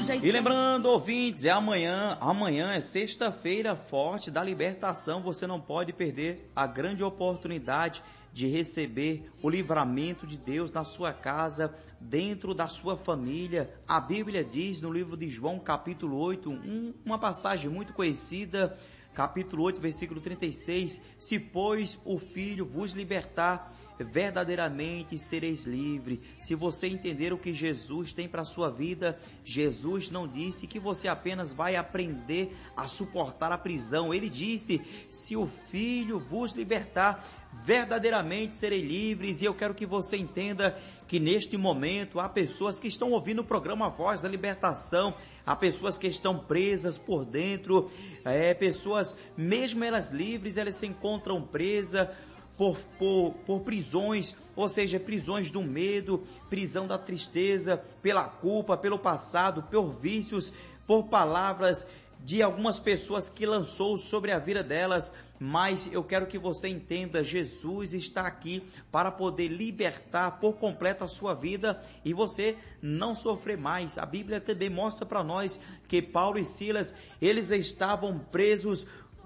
E lembrando, ouvintes, amanhã é sexta-feira forte da libertação. Você não pode perder a grande oportunidade de receber o livramento de Deus na sua casa, dentro da sua família. A Bíblia diz no livro de João, capítulo 8, uma passagem muito conhecida, capítulo 8, versículo 36, se pois o Filho vos libertar, verdadeiramente sereis livres. Se você entender o que Jesus tem para a sua vida, Jesus não disse que você apenas vai aprender a suportar a prisão. Ele disse, se o Filho vos libertar, verdadeiramente serei livres. E eu quero que você entenda que neste momento há pessoas que estão ouvindo o programa Voz da Libertação, há pessoas que estão presas por dentro, pessoas, mesmo elas livres, elas se encontram presas por prisões, ou seja, prisões do medo, prisão da tristeza, pela culpa, pelo passado, por vícios, por palavras de algumas pessoas que lançou sobre a vida delas. Mas eu quero que você entenda, Jesus está aqui para poder libertar por completo a sua vida e você não sofrer mais. A Bíblia também mostra para nós que Paulo e Silas, eles estavam presos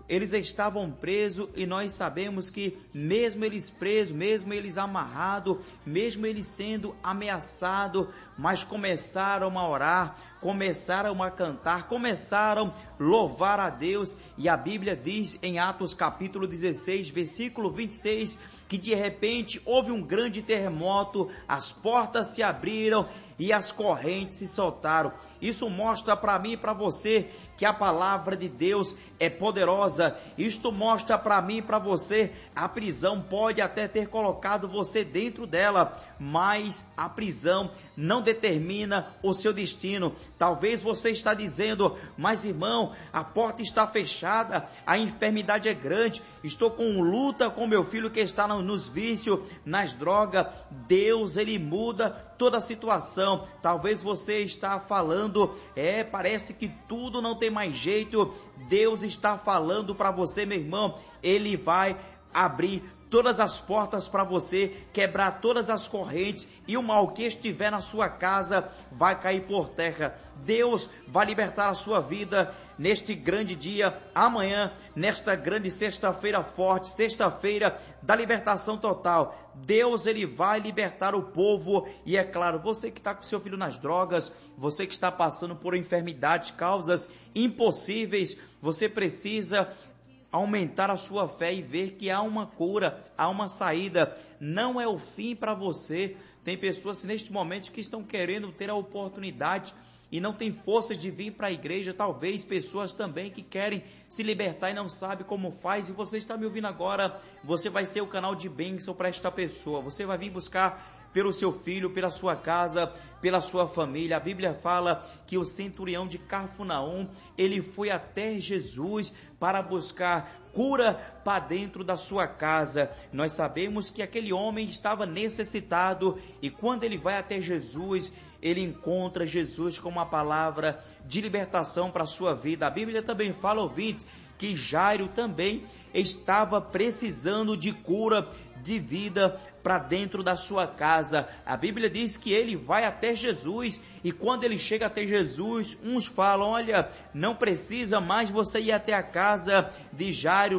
e nós sabemos que mesmo eles presos, mesmo eles amarrados, mesmo eles sendo ameaçados, mas começaram a orar, começaram a cantar, começaram a louvar a Deus. E a Bíblia diz em Atos capítulo 16, versículo 26, que de repente houve um grande terremoto, as portas se abriram e as correntes se soltaram. Isso mostra para mim e para você que a palavra de Deus é poderosa. Isto mostra para mim e para você, a prisão pode até ter colocado você dentro dela, mas a prisão não determina o seu destino. Talvez você está dizendo, mas irmão, a porta está fechada, a enfermidade é grande, estou com luta com meu filho que está nos vícios, nas drogas. Deus, ele muda toda a situação. Talvez você está falando, parece que tudo não tem mais jeito. Deus está falando para você, meu irmão, ele vai abrir todas as portas para você, quebrar todas as correntes, e o mal que estiver na sua casa vai cair por terra. Deus vai libertar a sua vida neste grande dia, amanhã, nesta grande sexta-feira forte, sexta-feira da libertação total. Deus, ele vai libertar o povo. E é claro, você que está com seu filho nas drogas, você que está passando por enfermidades, causas impossíveis, você precisa aumentar a sua fé e ver que há uma cura, há uma saída. Não é o fim para você. Tem pessoas neste momento que estão querendo ter a oportunidade e não tem forças de vir para a igreja. Talvez pessoas também que querem se libertar e não sabem como faz. E você está me ouvindo agora, você vai ser o canal de bênção para esta pessoa. Você vai vir buscar pelo seu filho, pela sua casa, pela sua família. A Bíblia fala que o centurião de Cafarnaum, ele foi até Jesus para buscar cura para dentro da sua casa. Nós sabemos que aquele homem estava necessitado, e quando ele vai até Jesus, ele encontra Jesus com uma palavra de libertação para a sua vida. A Bíblia também fala, ouvintes, que Jairo também estava precisando de cura, de vida para dentro da sua casa. A Bíblia diz que ele vai até Jesus, e quando ele chega até Jesus, uns falam, olha, não precisa mais você ir até a casa de Jairo.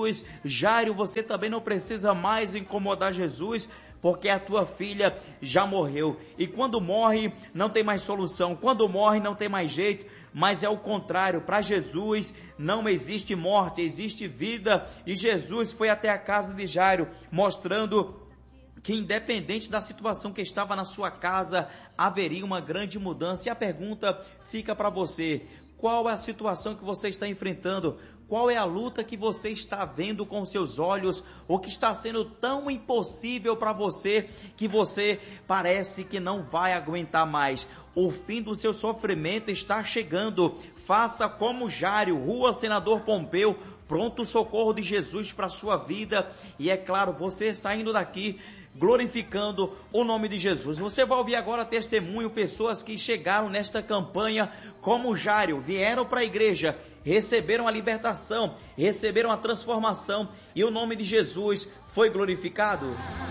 Jairo, você também não precisa mais incomodar Jesus, porque a tua filha já morreu. E quando morre, não tem mais solução. Quando morre, não tem mais jeito. Mas é o contrário, para Jesus não existe morte, existe vida. E Jesus foi até a casa de Jairo, mostrando que independente da situação que estava na sua casa, haveria uma grande mudança. E a pergunta fica para você: qual é a situação que você está enfrentando? Qual é a luta que você está vendo com seus olhos? O que está sendo tão impossível para você que você parece que não vai aguentar mais? O fim do seu sofrimento está chegando. Faça como Jairo, Rua Senador Pompeu, pronto socorro de Jesus para a sua vida. E é claro, você saindo daqui glorificando o nome de Jesus. Você vai ouvir agora testemunho, pessoas que chegaram nesta campanha como Jairo, vieram para a igreja, receberam a libertação, receberam a transformação, e o nome de Jesus foi glorificado.